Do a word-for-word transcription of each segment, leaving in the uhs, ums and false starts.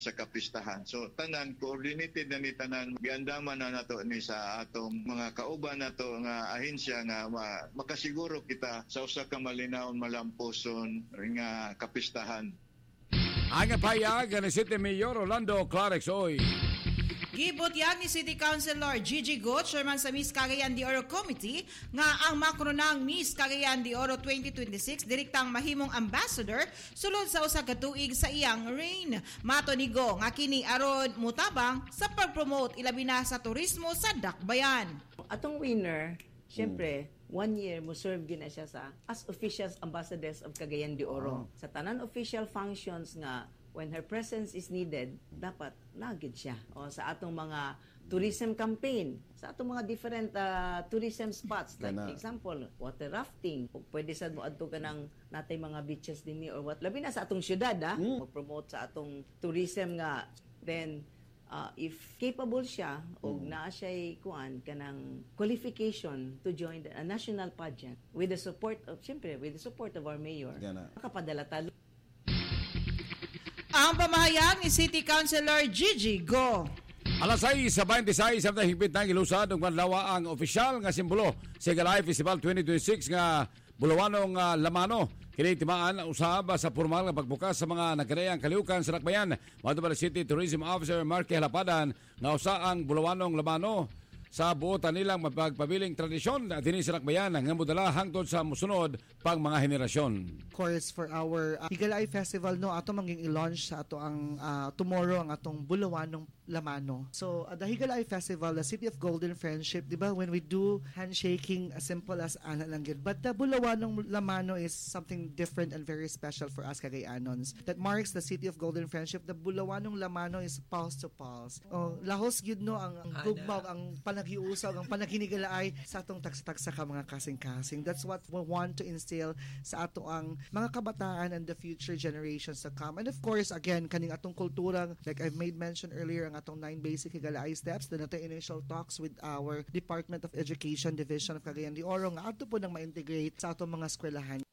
sa kapistahan. So tanan coordinated na ni tanan giandaman na nato ni sa atong mga kauban nato nga ahensya nga ma- makasiguro kita sa usa ka malinawon malampuson nga kapistahan. Ang payag ni City Mayor Orlando Clarix Oy. Gibutyag ni City Councilor Gigi Go, chairman sa Miss Cagayan de Oro Committee, nga ang makronang Miss Cagayan de Oro twenty twenty-six direktang mahimong ambassador sulod sa usa ka tuig sa iyang reign. Mato ni Go nga kini aron mutabang sa pag-promote ilabi na sa turismo sa Dakbayan. Atong winner, syempre, mm. one year mo serve gina siya sa as official ambassadors of Cagayan de Oro. Oh. Sa tanan official functions nga when her presence is needed, dapat nagid siya. O sa atong mga tourism campaign, sa atong mga different uh, tourism spots, like Kana. example, water rafting, o pwede sad mo adto ka ng natay mga beaches dinhi or what. Labi na sa atong syudad, ha? Mm. Mag-promote sa atong tourism nga. Then, uh, if capable siya, o mm. naa siya'y kuan, kanang qualification to join the, a national pageant with the support of, siyempre, with the support of our mayor, makapadala talo. Ang pamahayag ni City Councilor Gigi Go. Alas sais sa twenty-six sa higpit ng ilusad ng Manlawa ang opisyal nga simbolo sa Galay Festival twenty twenty-six nga Bulawanong uh, Lamano. Kini timaan usab sa formal nga pagbukas sa mga nagkadayang kalihukan sa Dakbayan. Madto pa City Tourism Officer Marky Halapadan nga usa ang Bulawanong Lamano sa buotan nilang mapagpabiling tradisyon at dinhi sa Dakbayan nga modala hangtod sa musunod pang mga henerasyon. Of course, for our uh, Higalay Festival, no, ato manging i-launch sa ato ang uh, tomorrow ang atong Bulawanong Lamano. So, uh, the Higalay Festival, the City of Golden Friendship, di ba, when we do handshaking, as simple as ana lang yun. But the Bulawanong Lamano is something different and very special for us Cagayanons. That marks the City of Golden Friendship. The Bulawanong Lamano is pulse to pulse. Oh, lahos yun, no, ang, ang gugmaw, ang panaghiusaw, ang panaghinigalaay sa atong tagsa-tagsa ka mga kasing-kasing. That's what we want to instill sa ato ang mga kabataan and the future generations to come. And of course, again, kaning atong kultura, like I've made mention earlier, ang atong nine basic Higalay steps, then nato initial talks with our Department of Education Division of Cagayan de Oro nga ato po nang ma-integrate sa atong mga eskwelahan.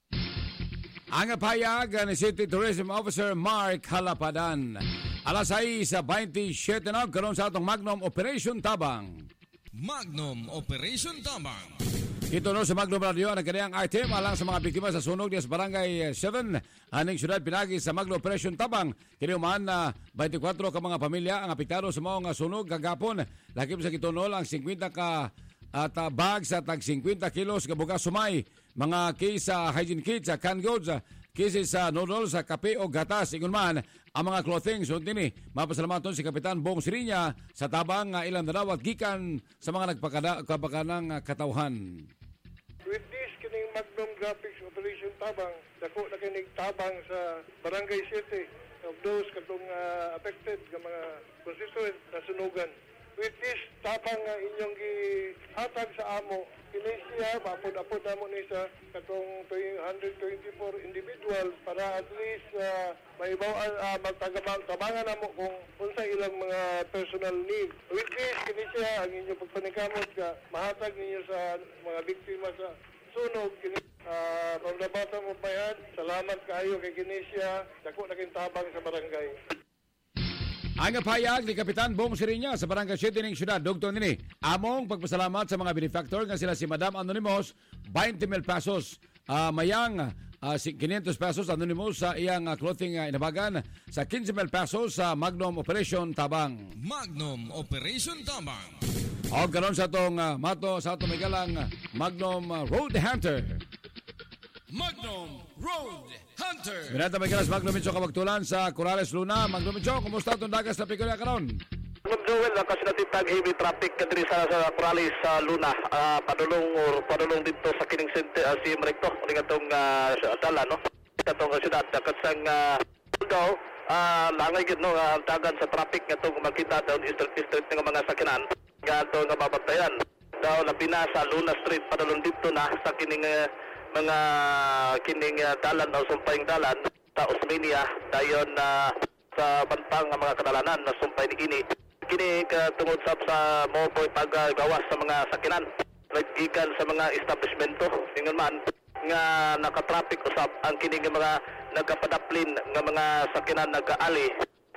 Ang payag ni City Tourism Officer Mark Halapadan. Alas sais sa twenty-seven na karon sa atong Magnum Operation Tabang. Magnum Operation Tabang. Ito no sa Magnum Radio ang kaniyang item alang sa mga biktima sa sunog sa Barangay seven aning syudad Pinagi sa Magnum Operation Tabang. Kini man na twenty-four ka mga pamilya ang apektado sa mga sunog kagapon. Lakip sa kitunol ang fifty ka at uh, bags at tag fifty kilos ka bugas sumay, mga case sa uh, hygiene kits, sa uh, canned goods, uh, cases sa uh, noodles, sa uh, kape o gatas. Ingon man ang mga clothing. So dini mapasalamaton si Kapitan Bong Sirinya sa tabang uh, ilang dalawat gikan sa mga nagpakakanang uh, katawhan. With this kining Magnum Graphics Operation Tabang, dako na kining tabang sa Barangay City of those katong uh, affected ka mga constituent na sunugan. With this tabang nga uh, inyong gihatag sa amo, kini siya mapod-apod namo ni sa katong one hundred twenty-four individual para at least uh, maibaw uh, magtabangan namo kung unsa ilang mga personal need. With this kini siya ang inyong pagpanikamot ka mahatag ninyo sa mga biktima sa sunog. Kini uh, from the bottom of my heart, salamat kaayo kay kini siya dako na kintabang sa barangay. Ang payag ni Kapitan Bong Sirinya sa Barangay City ng Syudad, Dugtong nini. Among pagpasalamat sa mga benefactor nga sila si Madam Anonymous, twenty mil pesos. Uh, mayang uh, five hundred pesos Anonymous sa iyang uh, clothing uh, inabagan. Sa fifteen mil pesos sa Magnum Operation Tabang. Magnum Operation Tabang. O karon sa itong uh, mato sa itong migalang uh, Magnum uh, Road Hunter. Magnum Road Hunter. Minata may kalas Magnum Mitso kabagtulan sa Corrales Luna. Magnum Mitso, kumusta itong dagas na pikoya karon? Magnum Joel, kasi natitag heavy traffic kadiri sa sa Corrales sa Luna. Uh, padulong or padulong dito sa kining sente uh, si Recto. Ning atong uh, dala no. Katong syudad dakat sang uh, daw uh, langay gid no uh, tagan sa traffic ngatong makita daw district district ng mga sakinan. Gato nga babatayan. Daw labi na sa Luna Street padulong dito na sa kining uh, mga kining uh, dalan o sumpayng dalan sa Osmeña dayon na uh, sa bantang nga mga kadalanan na sumpay ni kini kini uh, tungod sa sa mo po paggawas sa mga sakinan naggikan sa mga establishmento ingon man nga naka-traffic usab ang kini nga mga nagapadaplin nga mga sakinan nagaali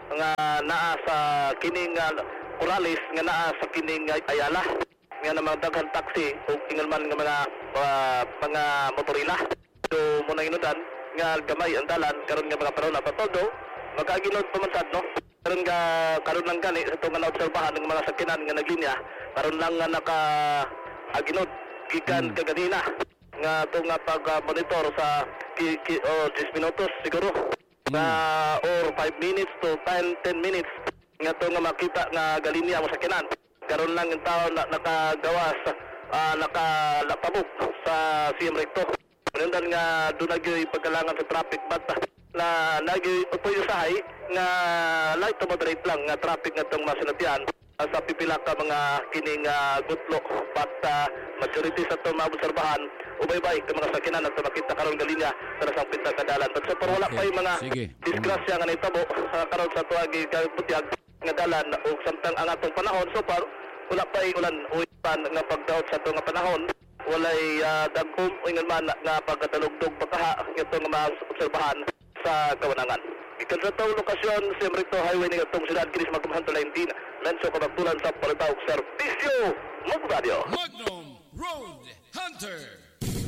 nga naa sa kining uh, Corrales nga naa sa kining uh, Ayala nga na mga daghang taxi o ingon man nga mga uh, mga motorila. So muna inudan nga gamay ang dalan karon nga mga panahon na patodo magkagilod pa man sad no. Karon nga karon lang gani sa tunga na obserbahan ng mga sakyanan nga naglinya karon lang nga naka agilod gikan hmm. kaganina nga tunga pag uh, monitor sa ki, ki, oh, ten minutos siguro na or five minutes to ten minutes nga to nga makita nga galinya mo sakyanan karon lang yung tao na nakagawa sa uh, nakalapabog sa C M Recto manundan nga doon nagyoy pagkalangan sa traffic bata na nagyoy upoy usahay nga light to moderate lang nga traffic nga itong masinatian uh, sa pipila ka mga kining uh, gutlo but uh, majority sa itong maobserbahan ubay-bay ka mga sakyanan at makita karon galinya sa nasang pintang kadalan. But so, pero wala pa yung mga disgrasya nga naitabo sa karon sa tuwagi kabutyag nga dalan o samtang ang atong panahon. So far, wala pa yung ulan o ipan nga pagdaot sa itong panahon. Walay uh, dagkom o ingon man nga pagkatalugdog pagkaha ito nga maobserbahan sa kawanangan. Ikan sa itong lokasyon, sa Recto Highway ng itong siyudad, kinis magkumahanto nineteen, Lenso Kabagtulan sa Palitaw, Servisyo, Magradyo. Magnum Road Hunter.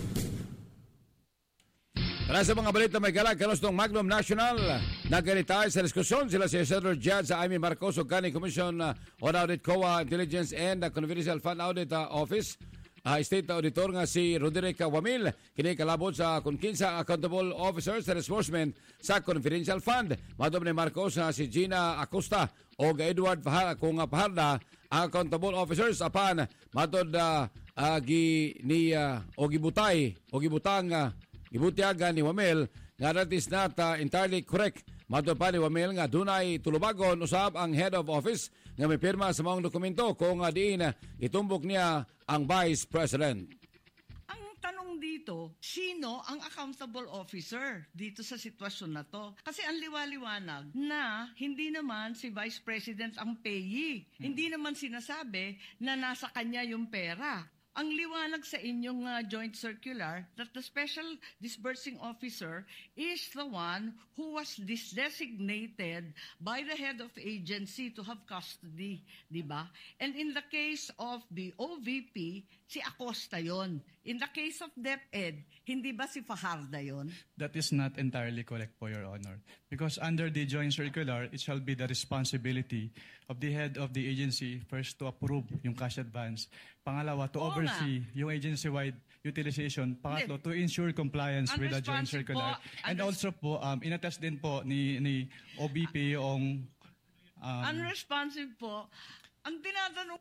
Para sa mga balita may galag, kanos ng Magnum National, nagganitay sa diskusyon sila si Senator Judge Amy Marcos o County Commission uh, on Audit C O A Intelligence and uh, Confidential Fund Audit uh, Office. Uh, State Auditor nga si Roderick Wamil, kini kalabot sa kunkinsa accountable officers sa disbursement sa Confidential Fund. Madom ni Marcos nga si Gina Acosta o Edward Pahar, kung Paharda ang accountable officers apan matod uh, uh, gi, ni uh, o gibutay o gibutang uh, Ibutiaga ni Wamel nga that is not uh, entirely correct. Madto pa ni Wamel nga dunay tulubagon usab ang head of office nga may pirma sa mga dokumento kung uh, diin uh, itumbok niya ang Vice President. Ang tanong dito, sino ang accountable officer dito sa sitwasyon na to? Kasi ang liwaliwanag na hindi naman si Vice President ang payee. Hmm. Hindi naman sinasabi na nasa kanya yung pera. Ang liwanag sa inyong uh, joint circular that the special disbursing officer is the one who was designated by the head of agency to have custody, di ba? And in the case of the O V P, si Acosta yon. In the case of DepEd, hindi ba si Fajarda yon? That is not entirely correct po, Your Honor. Because under the joint circular, it shall be the responsibility of the head of the agency first to approve yung cash advance. Pangalawa, to Oo oversee nga. yung agency-wide utilization. Pangatlo, to ensure compliance with the joint circular. Po, and also po, um, inattest din po ni, ni O B P yung... Um, Unresponsive po. Ang tinatanong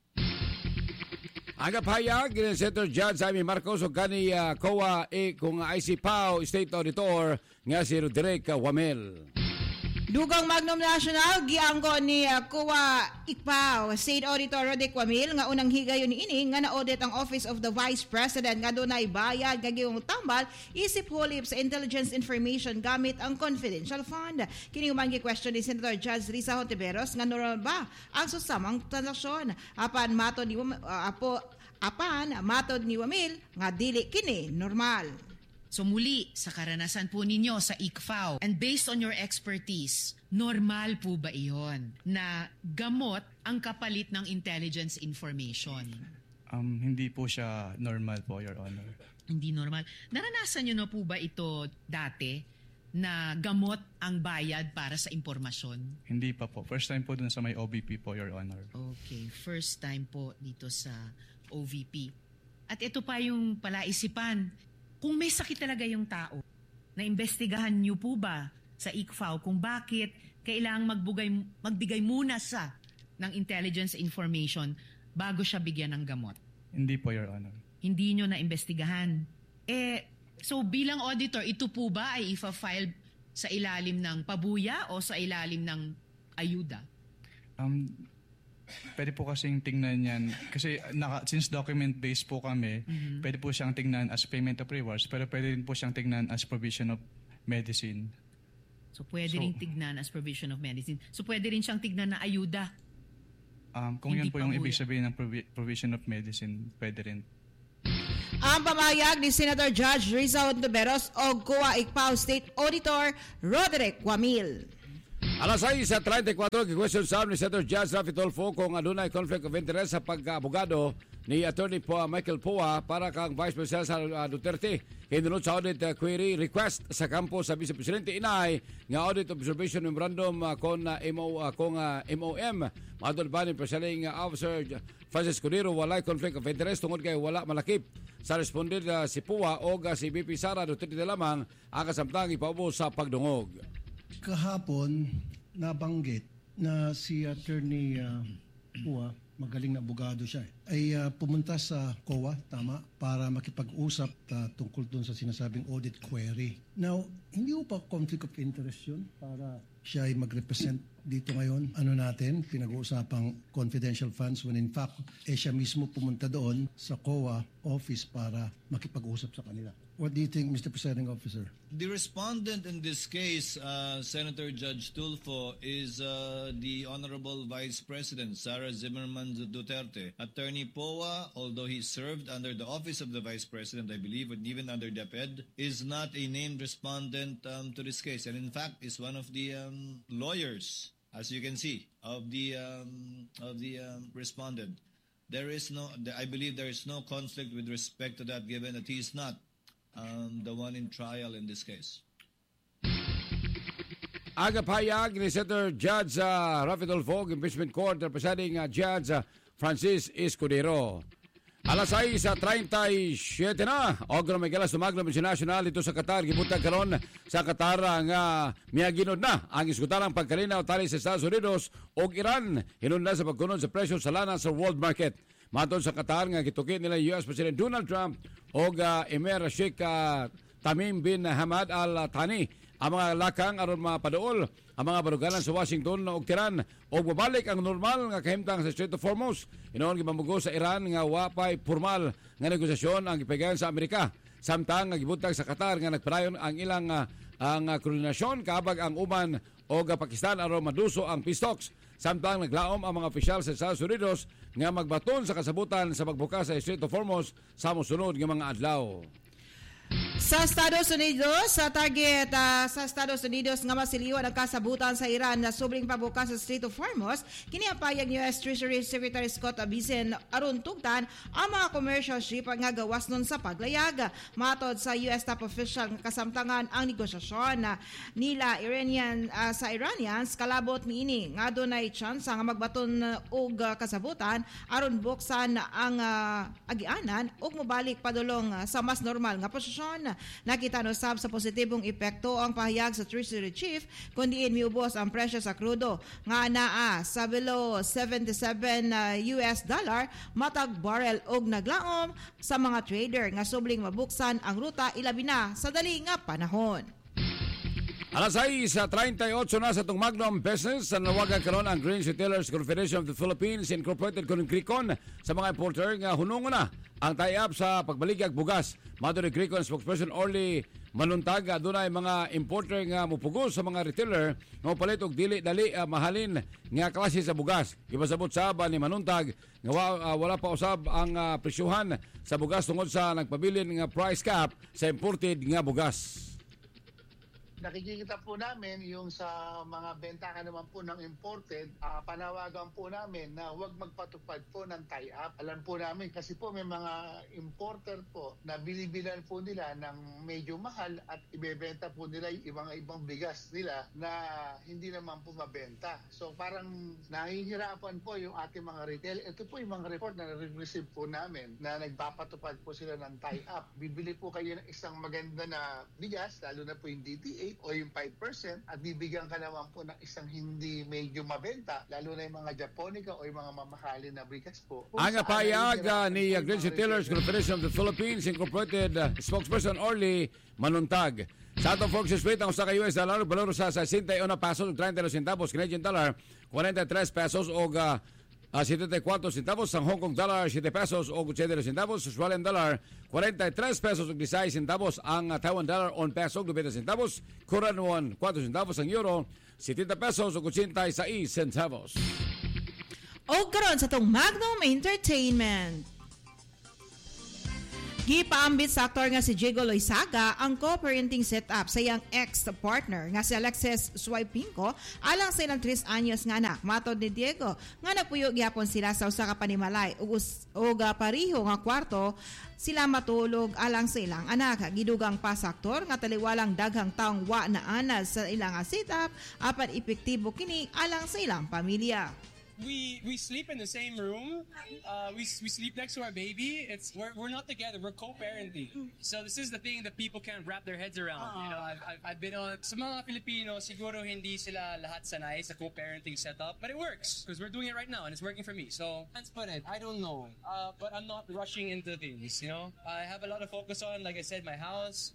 Ang kapahayag ni Senator Judge Amy Marcos o gani uh, C O A e kung I C P A O State Auditor nga si Roderick Wamel. Dugang Magnum National, gianggo ni uh, C O A I C P A O State Auditor Roderick Wamil nga unang higayon ni ini nga na-audit ang Office of the Vice President nga dunay bayad nga gihong tambal isip hulip sa intelligence information gamit ang confidential fund. Kini human gi-question ni Senator Judge Risa Hontiveros nga normal ba ang susamang transaksyon. Apan matod ni uh, apo apan matod ni Wamil nga dili kini normal. So muli, sa karanasan po ninyo sa I C F A O, and based on your expertise, normal po ba iyon na gamot ang kapalit ng intelligence information? Um, hindi po siya normal po, Your Honor. Hindi normal. Naranasan nyo na po ba ito dati na gamot ang bayad para sa impormasyon? Hindi pa po. First time po dun sa may O V P po, Your Honor. Okay, first time po dito sa O V P. At ito pa yung palaisipan. Kung may sakit talaga yung tao, naimbestigahan niyo po ba sa I C F A O kung bakit kailangang magbugay, magbigay muna sa ng intelligence information bago siya bigyan ng gamot? Hindi po, Your Honor. Hindi niyo naimbestigahan. Eh, so bilang auditor, ito po ba ay ifa-file sa ilalim ng pabuya o sa ilalim ng ayuda? Um, pwede po kasing tingnan yan. Kasi naka, since document-based po kami, mm-hmm. pwede po siyang tingnan as payment of rewards, pero pwede rin po siyang tingnan as provision of medicine. So pwede so, rin tignan as provision of medicine. So pwede rin siyang tignan na ayuda. Um, kung Hindi yan po yung ibig sabihin ng provi- provision of medicine, pwede rin. Ang pamayag ni Senator Judge Rizal Hontiveros o C O A I C P A O State Auditor Roderick Wamil. Alas sais sa thirty-four, question sa ni Senator Jazz Rafi Tulfo kung adunay conflict of interest sa pagka-abogado ni Attorney po Michael Poa para kang Vice President sa uh, Duterte. Hinunod sa audit uh, query request sa kampo sa Vice Presidente Inay nga audit observation memorandum uh, kon uh, M O uh, kung uh, M O M madod ba ni Presiding uh, Officer Francis Cordero walay conflict of interest tungod kay wala malakip sa responded uh, si Poa o uh, si B P Sara Duterte lamang ang kasamtang ipaubo sa pagdungog. Kahapon, nabanggit na si Attorney uh, Pua, magaling na abogado siya, ay uh, pumunta sa C O A, tama, para makipag-usap uh, tungkol doon sa sinasabing audit query. Now, hindi mo pa conflict of interest yun para siya ay mag-represent dito ngayon? Ano natin, pinag-uusapang confidential funds when in fact, eh siya mismo pumunta doon sa C O A office para makipag-usap sa kanila. What do you think, Mister Presiding Officer? The respondent in this case, uh, Senator Judge Tulfo, is uh, the Honorable Vice President, Sara Zimmerman Duterte. Attorney Poa, although he served under the office of the Vice President, I believe, and even under DepEd, is not a named respondent um, to this case. And in fact, is one of the um, lawyers, as you can see, of the, um, of the um, respondent. There is no, I believe there is no conflict with respect to that, given that he is not Um, the one in trial in this case. Aga payag ni Senator Judge uh, Rafi Tulfo, Impeachment Court, representing uh, Judge uh, Francis Escudero. Alas sais sa thirty-seven na, Ogro Miguelas Tumaglo National dito sa Qatar. Gibutag karon sa Qatar nga miyaginod na ang isgutarang pagkalinaw tali sa Estados Unidos o Iran. Hinun na sa pagkunod sa presyo sa lana sa world market. Matod sa Qatar nga gituki nila U S President Donald Trump o uh, Emir Sheikh uh, Tamim bin Hamad Al Thani ang mga lakang aron mapaduol ang mga baruganan sa Washington og Tehran og mabalik ang normal nga kahimtang sa Strait of Hormuz. Inoon gimamugo sa Iran nga wapay formal nga negosasyon ang gipigayon sa Amerika. Samtang nga gibutag sa Qatar nga nagpadayon ang ilang uh, ang uh, koordinasyon kaabag ang Oman o uh, Pakistan aron maduso ang peace talks. Samtang naglaom ang mga opisyal sa Estados Unidos nga magbaton sa kasabutan sa pagbukas sa Strait of Hormuz sa mosunod nga mga adlaw. Sa Estados Unidos, sa target uh, sa Estados Unidos nga masiliwan ang kasabutan sa Iran na sobring pabukas sa Strait of Hormuz, kiniapayag ni U S Treasury Secretary Scott Bessent aron tugtan ang mga commercial ship nga gawas nun sa paglayag. Matod sa U S top official nga kasamtangan ang negosasyon uh, nila Iranian uh, sa Iranians kalabot niini nga dunay chance nga magbaton uh, og uh, kasabutan aron buksan ang uh, agianan ug mobalik padulong uh, sa mas normal nga posisyon. Nakita no sab sa positibong epekto ang pahayag sa Treasury Chief kundi miubos ang presyo sa krudo nga naa sa below seventy-seven uh, U S dollar matag barrel og naglaom sa mga trader nga subling mabuksan ang ruta ilabi na sa dali nga panahon. Alas sais sa thirty-eight na sa itong Magnum Business na nawagan karon ang Grain Retailers Confederation of the Philippines Incorporated kung Cricon sa mga importer nga hunungon na ang tie-up sa pagbaligya og bugas. Madod ni Cricon spokesperson Orly Manuntag adunay mga importer nga mupugos sa mga retailer nga palit og dili dali uh, mahalin nga klase sa bugas. Gipasabot sa ni Manuntag nga uh, wala pa usab ang uh, presyuhan sa bugas tungod sa nagpabilin nga price cap sa imported nga bugas. Nakikita po namin yung sa mga bentahan naman po ng imported, uh, panawagan po namin na huwag magpatupad po ng tie-up. Alam po namin kasi po may mga importer po na binibilan po nila ng medyo mahal at ibebenta po nila yung ibang-ibang bigas nila na hindi naman po mabenta. So parang nahihirapan po yung ating mga retail. Ito po yung mga report na receive po namin na nagpapatupad po sila ng tie-up. Bibili po kayo ng isang maganda na bigas, lalo na po yung D T A o yung five percent at bibigyan ka naman po ng isang hindi medyo mabenta, lalo na yung mga Japonica o yung mga mamahalin na bigas po. Ang payag uh, ni uh, Grain Retailers Confederation of the Philippines Incorporated uh, spokesperson Orly Manuntag. Sa atong Forex rate, ang usa ka U S dollar balor sa sixty-one pesos ug thirty centavos, Canadian dollar forty-three pesos ug uh, Uh, seventy-four centavos, ang Hong Kong dollar seven pesos o eighty centavos, Australian dollar forty-three pesos o sixteen centavos, ang uh, Taiwan dollar one peso o ninety centavos, Korean won four centavos, ang euro seventy pesos o eighty-six centavos. O karon sa tong Magnum Entertainment. Gipaambit sa aktor nga si Diego Loizaga ang co-parenting setup sa iyang ex-partner nga si Alexis Suaypinco alang sa ilang tres anyos nga anak. Matod ni Diego nga nagpuyo gyapon sila sa usa ka panimalay ug ug pariho nga kwarto sila matulog alang sa ilang anak. Gidugang pa sa aktor nga taliwalang daghang taong wa na anas sa ilang setup apan epektibo kini alang sa ilang pamilya. We we sleep in the same room. Uh, we we sleep next to our baby. It's we're we're not together. We're co-parenting. So this is the thing that people can't wrap their heads around. You know, I've I've, I've been on sa mga Filipino. Siguro hindi sila lahat sanay sa co-parenting setup, but it works because we're doing it right now and it's working for me. So let's put it. I don't know, uh, but I'm not rushing into things. You know, I have a lot of focus on, like I said, my house.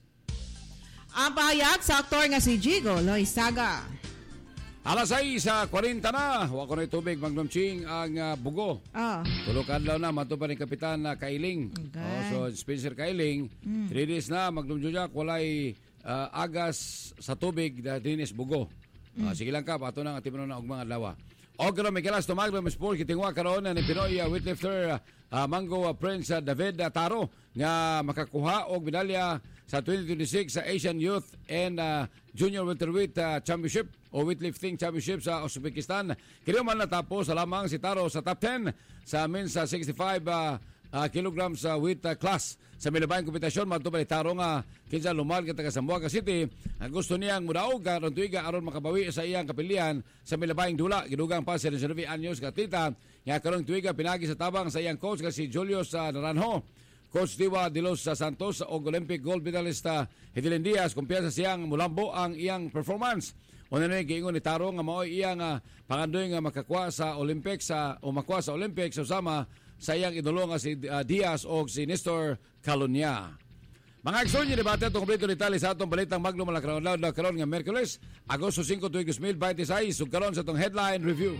Ang pahayag sa aktor nga si Diego Loizaga. Alas seis sa kwarenta na, wa ko na tubig magnumching ang uh, bugo. Ah. Tulog adlaw na matupad ni Kapitan uh, Kailing. Okay. Oh, so Spencer Kailing, Mm. three days na magnumjujak walay uh, agas sa tubig da dinis bugo. Mm. Uh, sige lang ka pato na atibon na og mga adlaw. Og karon may kilas tumaglo mo sport kitingwa karon ni Pinoy uh, weightlifter uh, Mango uh, Prince uh, David uh, Taro nga makakuha og medalya sa twenty twenty-six sa Asian Youth and uh, Junior Welterweight uh, Championship o Weightlifting Championship sa Uzbekistan. Kini man natapos sa lamang si Taro sa top ten sa men's uh, sixty-five uh, uh, kilograms uh, weight uh, class. Sa milabayang kompetisyon, matupad ni Taro nga kinsa lumal ka taga Zamboanga City. Ang gusto niyang mudaog karon tuiga aron makabawi sa iyang kapilian sa milabayang dula. Gidugang pa si Reserve Anyos Gatita nga karon tuiga pinagi sa tabang sa iyang coach nga si Julius uh, Naranjo. Coach Diwa de los Santos o Olympic gold medalista Hidilyn Diaz, kumpiyansa siyang mulambo ang iyang performance. Una na giingon ni Taro nga mao iyang uh, pangandoy nga makakuha sa Olympics sa o makuha sa Olympics usama sa iyang idolo nga si uh, Diaz o si Nestor Calunya. Mga aksyon yung debate itong kompleto detalye sa atong balitang Magno Malakaron na karon nga Merkules, Agosto five, twenty twenty-six, ug karon sa itong headline review.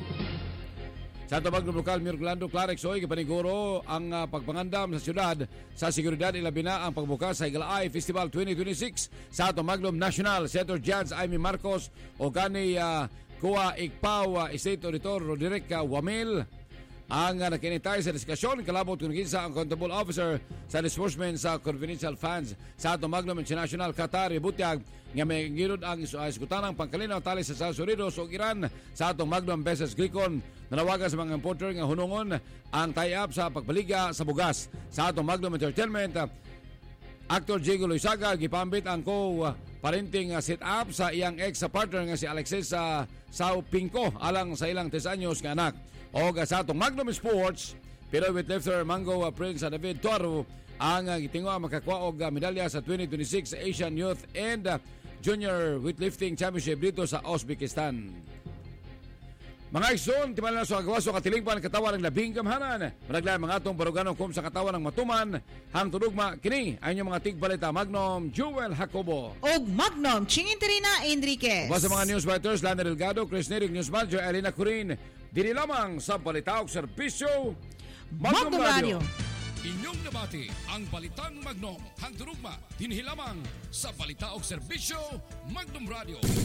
Sa itong Magno Lokal, Mirkulando Clarex Oy, kapaniguro ang uh, pagpangandam sa syudad sa seguridad ilabi na ang pagbukas sa Higalay Festival twenty twenty-six sa itong Magno National. Senator Jans Amy Marcos o gani uh, Kuwa Ikpaw uh, State Auditor Roderick uh, Wamil ang uh, nakinitay sa diskasyon kalabot kung kinsa ang accountable officer sa disbursement sa confidential funds sa atong Magnum International Qatar Butyag nga may girod ang iskutanang pangkalinaw tali sa Estados Unidos o Iran sa atong Magnum Business Glicon nanawagan sa mga importer nga hunungon ang tie-up sa pagpaliga sa bugas sa atong Magnum Entertainment. Actor Diego Loizaga gipambit ang co-parenting set-up sa iyang ex-partner nga si Alexis uh, Suaypinco alang sa ilang tres anyos nga anak. O sa atong Magnum Sports, pero weightlifter Mango uh, Prince uh, David Taro ang uh, gitingwa makakuha og uh, medalya sa twenty twenty-six Asian Youth and uh, Junior Weightlifting Championship dito sa Uzbekistan. Mga igsoon, timan na sa agawaso katilingpan katawan ng labing gamhanan. Managlayan mga atong baruganong kum sa katawan ng matuman. Hang tudugma, kini ay inyong mga tigbalita Magnum Jewel Jacobo. Og Magnum Chinginterina Enriquez. Uba sa mga news writers, Lana Delgado, Chris Nerig, News Manager, Elena Curin. Dili lamang sa balita og serbisyo Magnum, Magnum Radio. Inyong nabati ang balitang Magnum. Hang tudugma, dinhi lamang sa balita og serbisyo Magnum Radio.